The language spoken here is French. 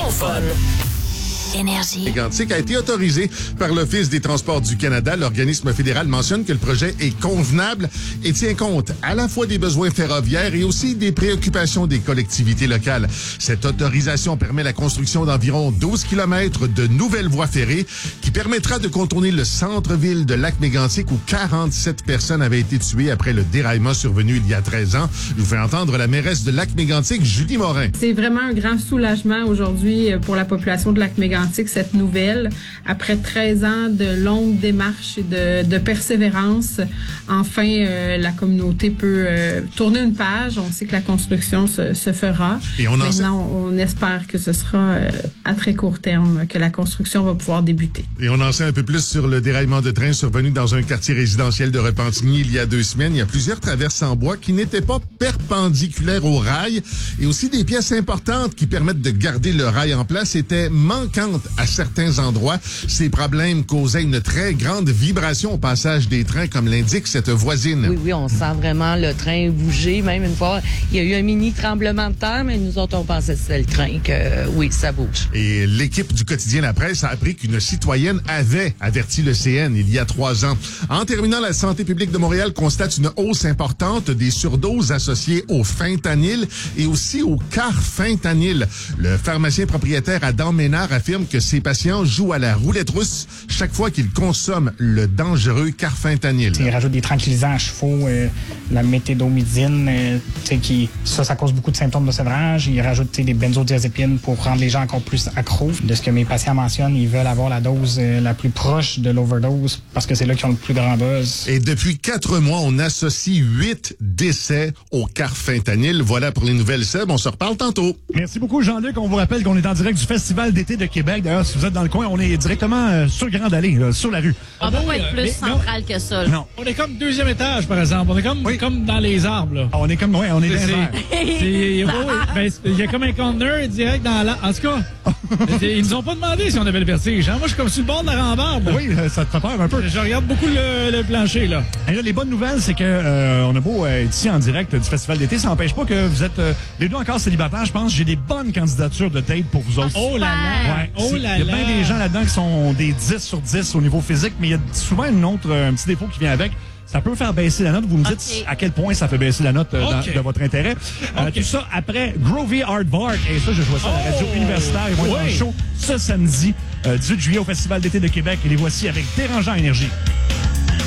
ton fun. Énergie. Mégantic a été autorisé par l'Office des transports du Canada. L'organisme fédéral mentionne que le projet est convenable et tient compte à la fois des besoins ferroviaires et aussi des préoccupations des collectivités locales. Cette autorisation permet la construction d'environ 12 km de nouvelles voies ferrées qui permettra de contourner le centre-ville de Lac-Mégantic où 47 personnes avaient été tuées après le déraillement survenu il y a 13 ans. Je vous fais entendre la mairesse de Lac-Mégantic, Julie Morin. C'est vraiment un grand soulagement aujourd'hui pour la population de Lac-Mégantic, cette nouvelle. Après 13 ans de longues démarches et de persévérance, enfin, la communauté peut tourner une page. On sait que la construction se fera. Et maintenant, on espère que ce sera à très court terme que la construction va pouvoir débuter. Et on en sait un peu plus sur le déraillement de train survenu dans un quartier résidentiel de Repentigny il y a 2 semaines. Il y a plusieurs traverses en bois qui n'étaient pas perpendiculaires au rail et aussi des pièces importantes qui permettent de garder le rail en place étaient manquantes à certains endroits. Ces problèmes causaient une très grande vibration au passage des trains, comme l'indique cette voisine. Oui, on sent vraiment le train bouger. Même une fois, il y a eu un mini tremblement de terre, mais nous autres, on pensait que c'était le train, que oui, ça bouge. Et l'équipe du quotidien La Presse a appris qu'une citoyenne avait averti le CN il y a 3 ans. En terminant, la santé publique de Montréal constate une hausse importante des surdoses associées au fentanyl et aussi au carfentanyl. Le pharmacien propriétaire Adam Ménard affirme que ses patients jouent à la roulette russe chaque fois qu'ils consomment le dangereux carfentanyl. Ils rajoutent des tranquillisants à chevaux, la méthédomidine, ça cause beaucoup de symptômes de sévrage. Ils rajoutent des benzodiazépines pour rendre les gens encore plus accros. De ce que mes patients mentionnent, ils veulent avoir la dose la plus proche de l'overdose parce que c'est là qu'ils ont le plus grand buzz. Et depuis 4 mois, on associe 8 décès au carfentanyl. Voilà pour les nouvelles, Seb. On se reparle tantôt. Merci beaucoup, Jean-Luc. On vous rappelle qu'on est en direct du Festival d'été de Québec. D'ailleurs, si vous êtes dans le coin, on est directement sur Grande Allée, sur la rue. On peut pas être plus central que ça. Non. On est comme 2e étage, par exemple. On est comme dans les arbres. Là. On est comme, on est dans les airs. Il y a comme un corner direct dans la... En tout cas, ils nous ont pas demandé si on avait le vertige. Hein? Moi, je suis comme sur le bord de la rambarde. Oui, ça te fait peur un peu. Je regarde beaucoup le plancher, là. Et là, les bonnes nouvelles, c'est que on a beau être ici en direct du Festival d'été, ça n'empêche pas que vous êtes les deux encore célibataires. Je pense j'ai des bonnes candidatures de date pour vous autres. Oh là là! Ouais, il y a bien des gens là-dedans qui sont des 10 sur 10 au niveau physique, mais il y a souvent un petit défaut qui vient avec. Ça peut faire baisser la note. Vous me dites à quel point ça fait baisser la note de votre intérêt. Tout ça après Groovy Aardvark. Et ça, je vois ça à la radio universitaire. Ils vont être en show ce samedi, 18 juillet au Festival d'été de Québec. Et les voici avec Dérangeant Énergie.